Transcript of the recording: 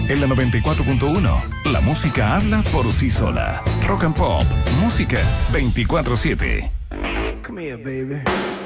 En la 94.1, la música habla por sí sola. Rock and Pop, música 24/7. Come here, baby.